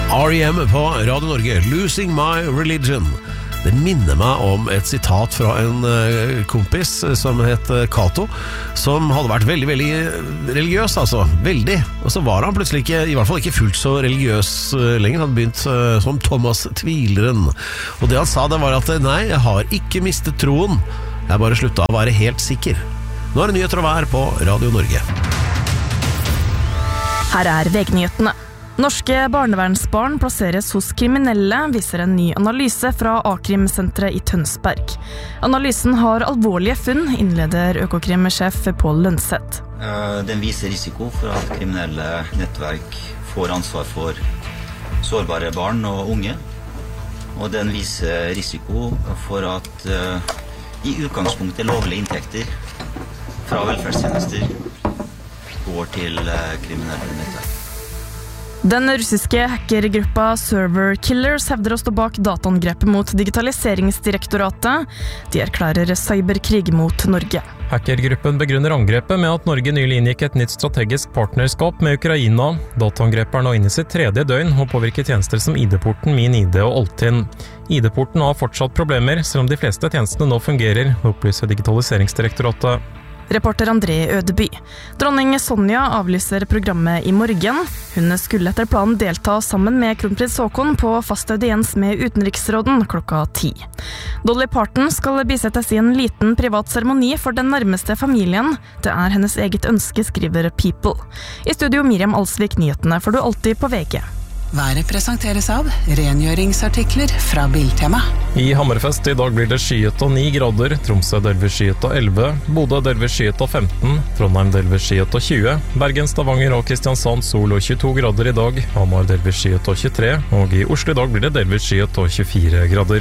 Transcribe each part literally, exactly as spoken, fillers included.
R E M på Radio Norge, Losing My Religion. Det minner meg om et sitat fra en kompis som het Kato, som hadde vært veldig, veldig religiøs, altså. Veldig. Og så var han plutselig ikke, i hvert fall ikke fullt så religiøs lenger. Han begynte som Thomas Tvileren. Og det han sa, det var at nei, jeg har ikke mistet troen. Jeg bare sluttet å være helt sikker. Nå er det nyheter å være på Radio Norge. Her er V G-nyhetene. Norske barnevernsbarn plasseres hos kriminelle, viser en ny analyse fra A-krimsenteret i Tønsberg. Analysen har alvorlige funn, innleder Økokrim-sjef Pål Lønseth. Den viser risiko for at kriminelle nettverk får ansvar for sårbare barn og unge. Og den viser risiko for at i utgangspunktet lovlige inntekter fra velferdstjenester går til kriminelle nettverk. Den russiske hackergruppa Server Killers hevder å stå bak dataangrepet mot Digitaliseringsdirektoratet. De erklærer cyberkrig mot Norge. Hackergruppen begrunner angrepet med at Norge nylig inngikk et nytt strategisk partnerskap med Ukraina. Dataangrepet er nå inne i sitt tredje døgn og påvirker tjenester som I D-porten, Min I D og Altinn. I D-porten har fortsatt problemer, selv om de fleste tjenestene nå fungerer, opplyser Digitaliseringsdirektoratet. Reporter André Ødeby. Dronning Sonja avlyser programmet i morgen. Hun skulle etter planen delta sammen med kronprins Haakon på fast audiens med utenriksråden klokka ti. Dolly Parton skal bisettes i en liten privat seremoni for den nærmeste familien. Det er hennes eget ønske, skriver People. I studio Miriam Alsvik, nyhetene får du alltid på V G. Været presenteres av rengjøringsartikler fra Biltema. I Hammerfest i dag blir det skyet og ni grader, Tromsø delvis skyet og elleve, Bodø delvis skyet og femten, Trondheim delvis skyet og tjue, Bergen, Stavanger og Kristiansand sol og tjueto grader i dag, Hamar delvis skyet og tjuetre, og i Oslo i dag blir det delvis skyet og tjuefire grader.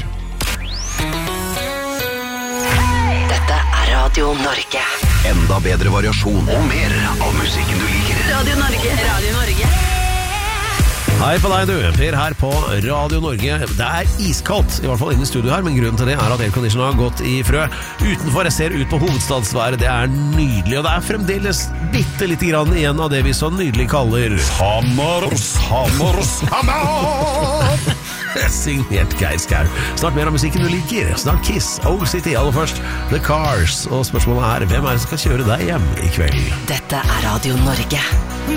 Dette er Radio Norge. Enda bedre variasjon og mer av musikken du liker. Radio Norge, Radio Norge. Hei på deg du, Per her på Radio Norge. Det er iskaldt, i hvert fall inne i studio her, men grunnen til det er at airconditionen har gått i frø. Utenfor, jeg ser ut på hovedstadsværet, det er nydelig, og det er fremdeles bitte litt grann igjen av det vi så nydelig kaller Hammer, Hammer, Hammer! Signert Geir Skau. Snart mer av musikken du liker, snart Kiss, Old City, aller først The Cars, og spørsmålet er, hvem er det som skal kjøre deg hjem i kveld? Dette er Radio Norge.